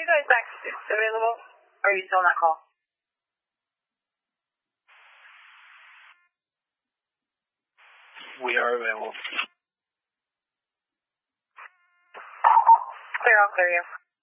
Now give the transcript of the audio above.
you guys back available? Or are you still on that call? We are available. Clear, I'll clear you.